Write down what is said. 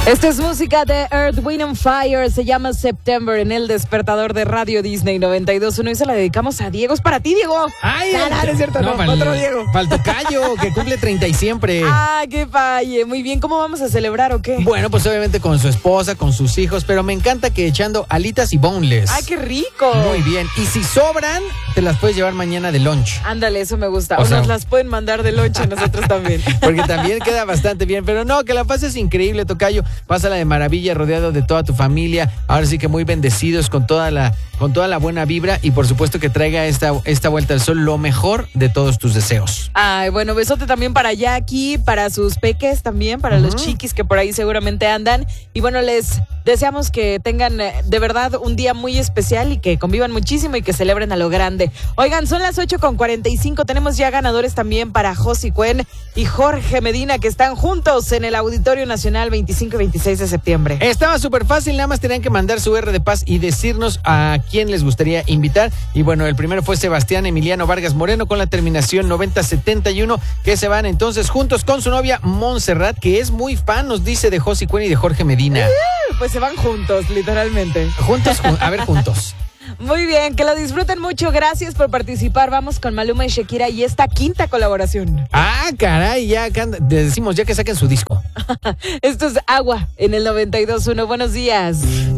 Esta es música de Earth, Wind and Fire, se llama September en el despertador de Radio Disney 92.1 y se la dedicamos a Diego. Es para ti, Diego. Ay, no es cierto, no, otro Diego. Para el tocayo, que cumple 30 y siempre. Ah, qué falle. Muy bien, ¿cómo vamos a celebrar o qué? Bueno, pues obviamente con su esposa, con sus hijos, pero me encanta que echando alitas y boneless. Ay, qué rico. Muy bien. Y si sobran, te las puedes llevar mañana de lunch. Ándale, eso me gusta. O sea, nos las pueden mandar de lunch a nosotros también. Porque también queda bastante bien. Pero no, que la pases increíble, tocayo. Pásala de maravilla, rodeado de toda tu familia. Ahora sí que muy bendecidos con toda la buena vibra. Y por supuesto que traiga esta vuelta al sol lo mejor de todos tus deseos. Ay, bueno, besote también para Jackie, para sus peques también, para los chiquis que por ahí seguramente andan. Y bueno, les deseamos que tengan de verdad un día muy especial y que convivan muchísimo y que celebren a lo grande. Oigan, son las 8:45. Tenemos ya ganadores también para Josi Cuen y Jorge Medina, que están juntos en el Auditorio Nacional 25 y 26 de septiembre. Estaba súper fácil, nada más tenían que mandar su R de paz y decirnos a quién les gustaría invitar. Y bueno, el primero fue Sebastián Emiliano Vargas Moreno con la terminación 9071, que se van entonces juntos con su novia Montserrat, que es muy fan, nos dice, de Josi Cuen y de Jorge Medina. Pues se van juntos, literalmente. Juntos. Muy bien, que lo disfruten mucho. Gracias por participar. Vamos con Maluma y Shakira y esta quinta colaboración. Ah, caray, ya decimos ya que saquen su disco. Esto es Agua en el 92.1. Buenos días.